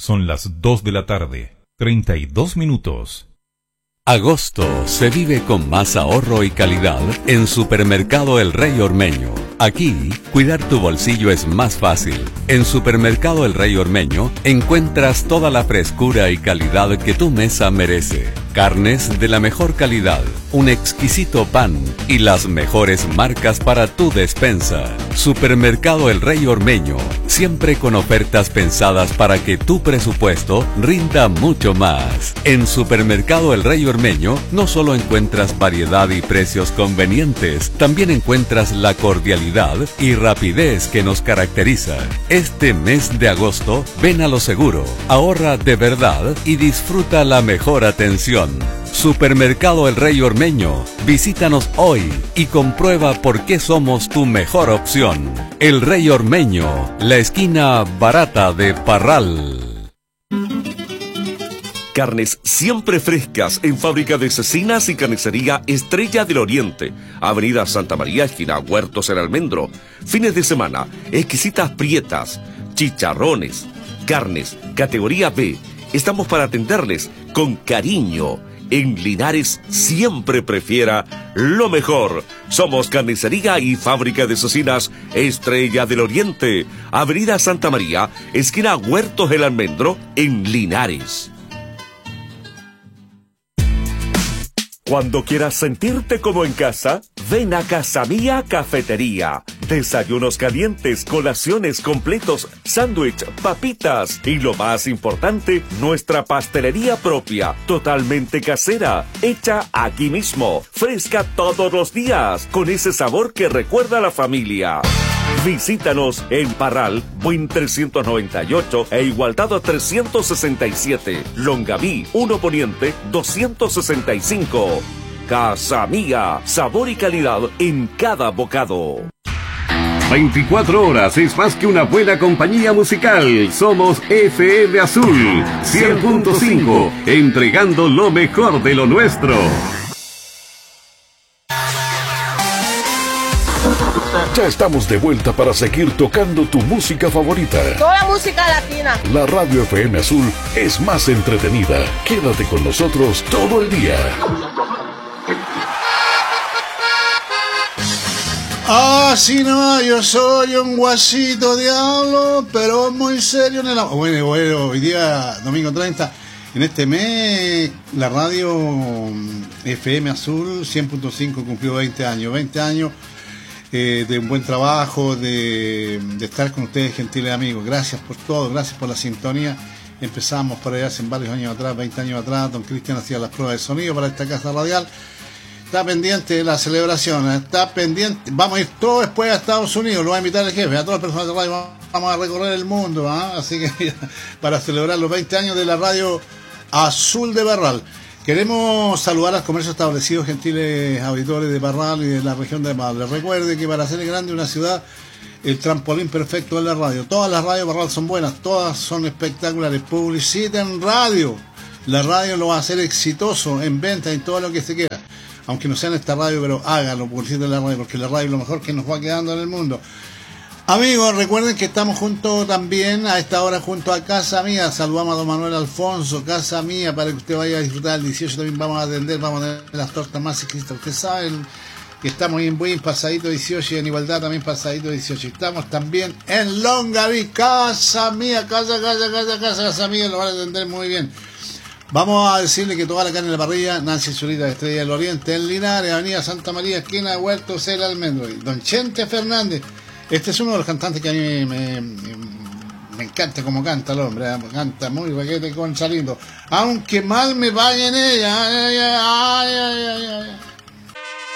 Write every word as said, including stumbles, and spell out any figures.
Son las dos de la tarde, treinta y dos minutos. Agosto se vive con más ahorro y calidad en Supermercado El Rey Ormeño. Aquí, cuidar tu bolsillo es más fácil. En Supermercado El Rey Ormeño encuentras toda la frescura y calidad que tu mesa merece. Carnes de la mejor calidad, un exquisito pan y las mejores marcas para tu despensa. Supermercado El Rey Ormeño, siempre con ofertas pensadas para que tu presupuesto rinda mucho más. En Supermercado El Rey Ormeño no solo encuentras variedad y precios convenientes, también encuentras la cordialidad y rapidez que nos caracteriza. Este mes de agosto, ven a lo seguro, ahorra de verdad y disfruta la mejor atención. Supermercado El Rey Ormeño, visítanos hoy y comprueba por qué somos tu mejor opción. El Rey Ormeño, la esquina barata de Parral. Carnes siempre frescas en Fábrica de Cecinas y Carnicería Estrella del Oriente, Avenida Santa María, esquina Huertos El Almendro. Fines de semana, exquisitas prietas, chicharrones, carnes, categoría B. Estamos para atenderles con cariño. En Linares siempre prefiera lo mejor. Somos Carnicería y Fábrica de Cecinas Estrella del Oriente, Avenida Santa María, esquina Huertos El Almendro, en Linares. Cuando quieras sentirte como en casa, ven a Casa Mía Cafetería. Desayunos calientes, colaciones completos, sándwich, papitas y lo más importante, nuestra pastelería propia, totalmente casera, hecha aquí mismo, fresca todos los días, con ese sabor que recuerda a la familia. Visítanos en Parral, Buin trescientos noventa y ocho e Igualdad trescientos sesenta y siete, Longaví, uno Poniente doscientos sesenta y cinco. Casa Mía, sabor y calidad en cada bocado. veinticuatro horas es más que una buena compañía musical. Somos F M Azul cien punto cinco, entregando lo mejor de lo nuestro. Ya estamos de vuelta para seguir tocando tu música favorita. Toda música latina. La radio F M Azul es más entretenida. Quédate con nosotros todo el día. Ah, sí, no, yo soy un guasito diablo, pero muy serio en el amor. Bueno, bueno, hoy día, domingo treinta, en este mes, la radio F M Azul cien punto cinco cumplió veinte años. veinte años eh, de un buen trabajo, de, de estar con ustedes, gentiles amigos. Gracias por todo, gracias por la sintonía. Empezamos por allá hace varios años atrás, veinte años atrás, don Cristian hacía las pruebas de sonido para esta casa radial. Está pendiente de la celebración, está pendiente, vamos a ir todos después a Estados Unidos, lo va a invitar el jefe, a todas las personas de radio, vamos a recorrer el mundo, ¿eh? Así que para celebrar los veinte años de la radio Azul de Parral. Queremos saludar al comercio establecido, gentiles auditores de Parral y de la región de Maule. Recuerde que para ser grande una ciudad, el trampolín perfecto es la radio. Todas las radios de Parral son buenas, todas son espectaculares. Publiciten radio, la radio lo va a hacer exitoso en venta y todo lo que se quiera. Aunque no sea en esta radio, pero hágalo, publiciten la radio, porque la radio es lo mejor que nos va quedando en el mundo. Amigos, recuerden que estamos juntos también a esta hora junto a Casa Mía. Saludamos a don Manuel Alfonso, Casa Mía, para que usted vaya a disfrutar el dieciocho. También vamos a atender, vamos a tener las tortas más exquisitas. Usted sabe que estamos en Buin, pasadito dieciocho, y en Igualdad también pasadito dieciocho. Estamos también en Longaví, Casa Mía, casa, casa, casa, casa, Casa Mía, lo van a atender muy bien. Vamos a decirle que toda la carne en la parrilla, Nancy Zurita, Estrella del Oriente, en Linares, Avenida Santa María, esquina de Huertos El Almendro. Don Chente Fernández, este es uno de los cantantes que a mí me, me, me encanta como canta el hombre, ¿eh? Canta muy requete con saliendo. Aunque mal me vaya en ella, ay, ay, ay, ay, ay.